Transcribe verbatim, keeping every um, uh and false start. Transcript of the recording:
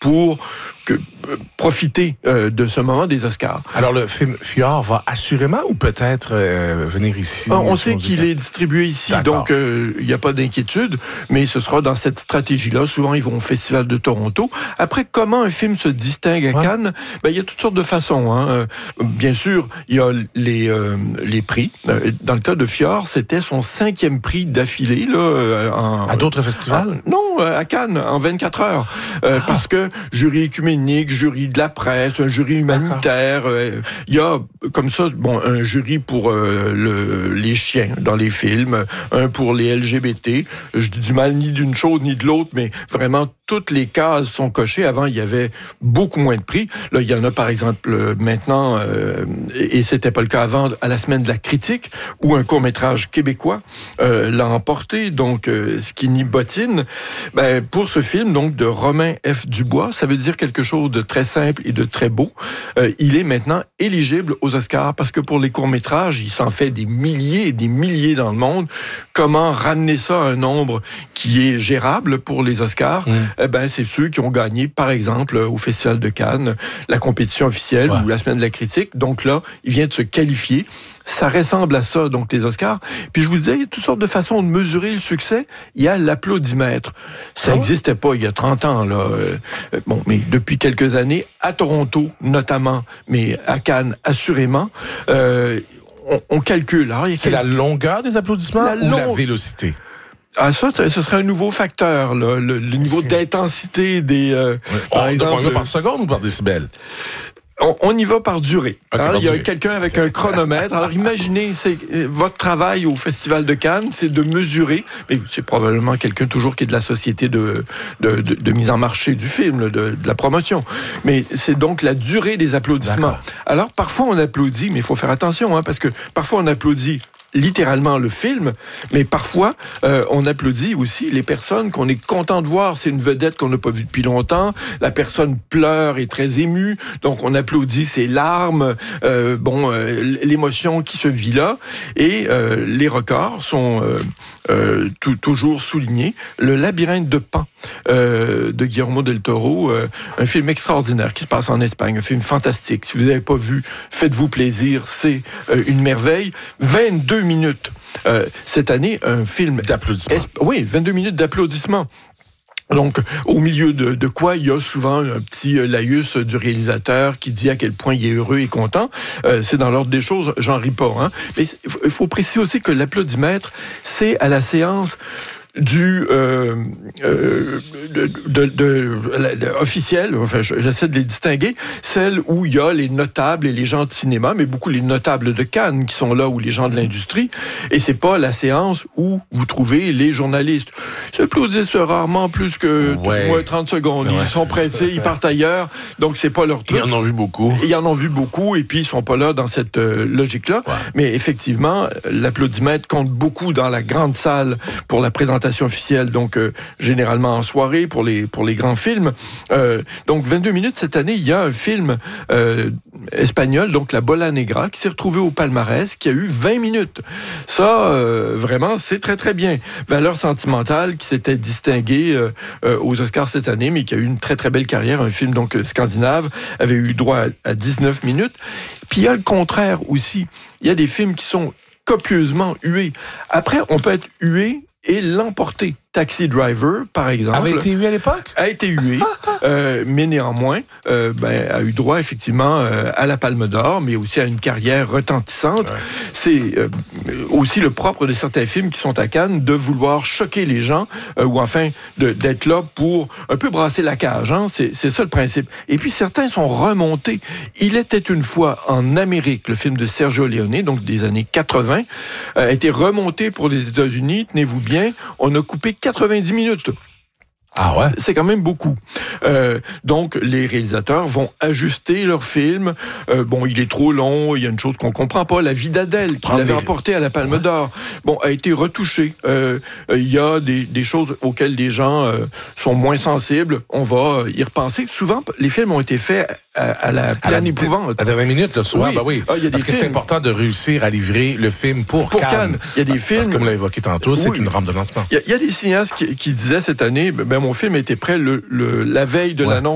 pour que, euh, profiter euh, de ce moment des Oscars. Alors, le film Fjord va assurément ou peut-être euh, venir ici? On sait qu'il est distribué ici, D'accord. donc il euh, n'y a pas d'inquiétude, mais ce sera dans cette stratégie-là. Souvent, ils vont au Festival de Toronto. Après, comment un film se distingue à ouais. Cannes? Ben, il y a toutes sortes de façons. Hein. Bien sûr, il y a les, euh, les prix. Dans le cas de Fjord, c'était son cinquième prix d'affilée. Là, en, à d'autres festivals? En, non, à Cannes, en vingt-quatre heures. Euh, ah. Parce que jury écuménique, jury de la presse, un jury humanitaire. Euh, il y a, comme ça, bon, un jury pour euh, le, les chiens dans les films, un pour les L G B T. Je dis du mal ni d'une chose ni de l'autre, mais vraiment, toutes les cases sont cochées. Avant, il y avait beaucoup moins de prix. Là, il y en a, par exemple, maintenant, euh, et c'était pas le cas avant, à la semaine de la critique, où un court-métrage québécois euh, l'a emporté, donc euh, Skinny Bottine. Ben, pour ce film, donc, de Romain F. Dubois, ça veut dire quelque chose de très simple et de très beau. Euh, il est maintenant éligible aux Oscars, parce que pour les courts-métrages, il s'en fait des milliers et des milliers dans le monde. Comment ramener ça à un nombre qui est gérable pour les Oscars? Mmh. Eh ben, c'est ceux qui ont gagné, par exemple, au Festival de Cannes, la compétition officielle ouais. ou la semaine de la critique. Donc là, il vient de se qualifier. Ça ressemble à ça, donc, les Oscars. Puis je vous disais, il y a toutes sortes de façons de mesurer le succès. Il y a l'applaudimètre. Ça n'existait pas il y a trente ans, là. Euh, bon, mais depuis quelques années, à Toronto, notamment, mais à Cannes, assurément, euh, on, on calcule. Alors, c'est quel... la longueur des applaudissements la ou long... la vélocité? Ah, ça, ce serait un nouveau facteur, là, le, le niveau d'intensité des... Euh, ouais. Par on, exemple, donc on y va par seconde ou par décibel? On, on y va par durée. Okay, Alors, par il y a durée. quelqu'un avec un chronomètre. Alors, imaginez, c'est, votre travail au Festival de Cannes, c'est de mesurer, mais c'est probablement quelqu'un toujours qui est de la société de, de, de, de mise en marché du film, de, de la promotion. Mais c'est donc la durée des applaudissements. D'accord. Alors, parfois, on applaudit, mais il faut faire attention, hein, parce que parfois, on applaudit littéralement le film, mais parfois, euh, on applaudit aussi les personnes qu'on est content de voir. C'est une vedette qu'on n'a pas vue depuis longtemps. La personne pleure, est très émue, donc on applaudit ses larmes, euh, bon, euh, l'émotion qui se vit là. Et euh, les records sont euh, euh, tout, toujours soulignés. Le Labyrinthe de Pan euh, de Guillermo del Toro, euh, un film extraordinaire qui se passe en Espagne, un film fantastique. Si vous n'avez pas vu, faites-vous plaisir, c'est euh, une merveille. vingt-deux minutes. Euh, cette année, un film... D'applaudissements. Esp- oui, vingt-deux minutes d'applaudissements. Donc, au milieu de, de quoi, il y a souvent un petit laïus du réalisateur qui dit à quel point il est heureux et content. Euh, c'est dans l'ordre des choses, j'en ris pas. Hein. Mais il faut préciser aussi que l'applaudimètre, c'est à la séance du euh, euh, de, de, de, de, de officiel, enfin j'essaie de les distinguer, celle où il y a les notables et les gens de cinéma, mais beaucoup les notables de Cannes qui sont là, ou les gens de l'industrie, et c'est pas la séance où vous trouvez les journalistes. Ils applaudissent rarement plus que ouais. moins trente secondes. Ils ouais, sont pressés, ils partent ailleurs, donc c'est pas leur truc. Ils en ont vu beaucoup. Ils en ont vu beaucoup, et puis ils sont pas là dans cette euh, logique-là. Ouais. Mais effectivement, l'applaudimètre compte beaucoup dans la grande salle pour la présentation officielle, donc euh, généralement en soirée pour les pour les grands films. Euh, donc vingt-deux minutes cette année, il y a un film euh, espagnol, donc La Bola Negra, qui s'est retrouvé au palmarès, qui a eu vingt minutes. Ça, euh, vraiment, c'est très très bien. Valeur sentimentale, qui s'était distingué euh, euh, aux Oscars cette année, mais qui a eu une très très belle carrière. Un film donc scandinave, avait eu droit à, à dix-neuf minutes. Puis il y a le contraire aussi. Il y a des films qui sont copieusement hués. Après, on peut être hué et l'emporter. Taxi Driver, par exemple, avait été hué à l'époque? A été hué, euh, mais néanmoins, euh, ben, a eu droit effectivement euh, à la Palme d'Or, mais aussi à une carrière retentissante. Ouais. C'est euh, aussi le propre de certains films qui sont à Cannes, de vouloir choquer les gens, euh, ou enfin de, d'être là pour un peu brasser la cage. Hein? C'est, c'est ça le principe. Et puis certains sont remontés. Il était une fois en Amérique, le film de Sergio Leone, donc des années quatre-vingts, a été remonté pour les États-Unis. Tenez-vous bien, on a coupé quatre-vingt-dix minutes. Ah ouais? C'est quand même beaucoup. Euh, donc, les réalisateurs vont ajuster leur film. Euh, bon, il est trop long, il y a une chose qu'on comprend pas. La vie d'Adèle, qui ah, l'avait mais... emporté à la Palme ouais. d'Or, bon, a été retouchée. Euh, il y a des, des choses auxquelles les gens euh, sont moins sensibles. On va y repenser. Souvent, les films ont été faits à, à la pleine à épouvante. À la vingt minutes, le soir, oui. ben oui. Ah, y a des Parce que films. c'est important de réussir à livrer le film pour, pour Cannes. Cannes. Il y a des films... Parce que, comme on l'a évoqué tantôt, c'est oui. une rampe de lancement. Il y, y a des cinéastes qui, qui disaient cette année, ben, mon film était prêt le, le, la veille de ouais. l'annonce